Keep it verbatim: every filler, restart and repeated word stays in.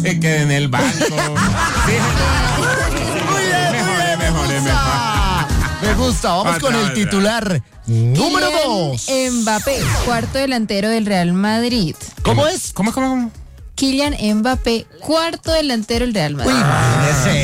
se quede en el banco. Sí. Mejoré, mejoré, mejoré. Me gusta, vamos Otra, con el otra. titular número dos. Kylian Mbappé, cuarto delantero del Real Madrid. ¿Cómo es? ¿Cómo, cómo, cómo? Kylian Mbappé, cuarto delantero del Real Madrid. Uy, imagínese